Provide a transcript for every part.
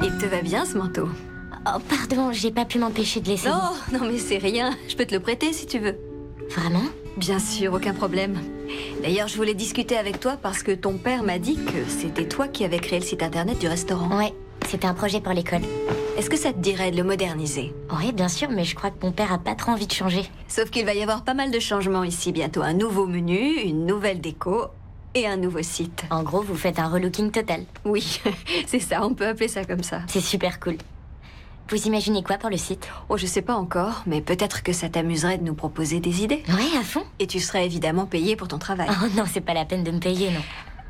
Il te va bien ce manteau? Oh, pardon, j'ai pas pu m'empêcher de l'essayer. Non, non mais c'est rien. Je peux te le prêter si tu veux. Vraiment? Bien sûr, aucun problème. D'ailleurs, je voulais discuter avec toi parce que ton père m'a dit que c'était toi qui avais créé le site internet du restaurant. Ouais, c'était un projet pour l'école. Est-ce que ça te dirait de le moderniser? Ouais, bien sûr, mais je crois que mon père a pas trop envie de changer. Sauf qu'il va y avoir pas mal de changements ici bientôt. Un nouveau menu, une nouvelle déco et un nouveau site. En gros, vous faites un relooking total. Oui, c'est ça, on peut appeler ça comme ça. C'est super cool. Vous imaginez quoi pour le site? Oh, je sais pas encore, mais peut-être que ça t'amuserait de nous proposer des idées. Ouais, à fond. Et tu serais évidemment payé pour ton travail. Oh non, c'est pas la peine de me payer, non.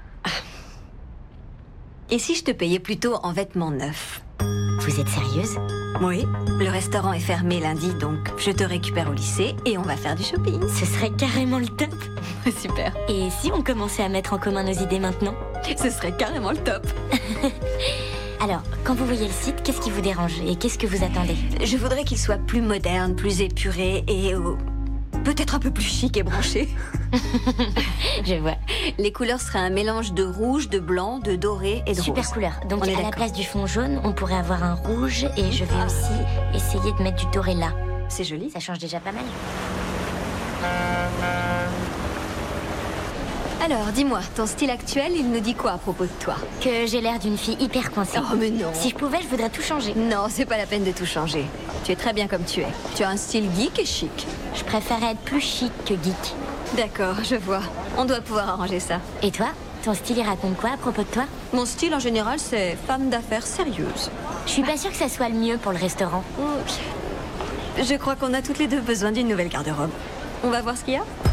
Et si je te payais plutôt en vêtements neufs? Vous êtes sérieuse? Oui, le restaurant est fermé lundi, donc je te récupère au lycée et on va faire du shopping. Ce serait carrément le top. Super. Et si on commençait à mettre en commun nos idées maintenant? Ce serait carrément le top. Alors, quand vous voyez le site, qu'est-ce qui vous dérange et qu'est-ce que vous attendez? Je voudrais qu'il soit plus moderne, plus épuré et peut-être un peu plus chic et branché. Je vois. Les couleurs seraient un mélange de rouge, de blanc, de doré et de Super rose. couleur. Donc On est à la d'accord. place du fond jaune, on pourrait avoir un rouge et je vais aussi essayer de mettre du doré là. C'est joli. Ça change déjà pas mal. Alors, dis-moi, ton style actuel, il nous dit quoi à propos de toi? Que j'ai l'air d'une fille hyper coincée. Oh, mais non. Si je pouvais, je voudrais tout changer. Non, c'est pas la peine de tout changer. Tu es très bien comme tu es. Tu as un style geek et chic. Je préférais être plus chic que geek. D'accord, je vois. On doit pouvoir arranger ça. Et toi? Ton style, il raconte quoi à propos de toi? Mon style, en général, c'est femme d'affaires sérieuse. Je suis pas sûre que ça soit le mieux pour le restaurant. Je crois qu'on a toutes les deux besoin d'une nouvelle garde-robe. On va voir ce qu'il y a?